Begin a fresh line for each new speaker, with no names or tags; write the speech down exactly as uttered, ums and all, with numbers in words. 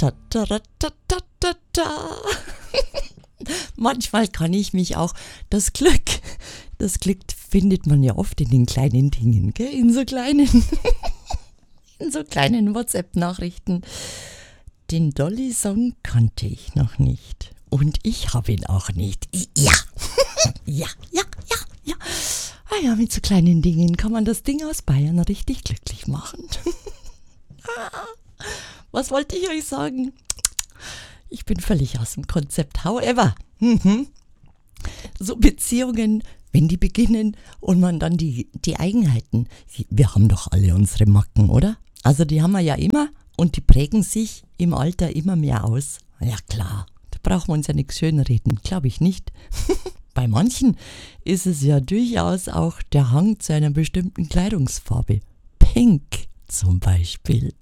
Ta, ta, ta, ta, ta, ta, ta. Manchmal kann ich mich auch, das Glück, das Glück findet man ja oft in den kleinen Dingen, gell? In so kleinen, in so kleinen WhatsApp-Nachrichten. Den Dolly-Song kannte ich noch nicht und ich habe ihn auch nicht. Ja, ja, ja, ja, ja. Ah ja, mit so kleinen Dingen kann man das Ding aus Bayern richtig glücklich machen. Was wollte ich euch sagen? Ich bin völlig aus dem Konzept. However, mhm. so Beziehungen, wenn die beginnen und man dann die, die Eigenheiten, wir haben doch alle unsere Macken, oder? Also die haben wir ja immer und die prägen sich im Alter immer mehr aus. Ja klar, da brauchen wir uns ja nichts schönreden, glaube ich nicht. Bei manchen ist es ja durchaus auch der Hang zu einer bestimmten Kleidungsfarbe. Pink zum Beispiel.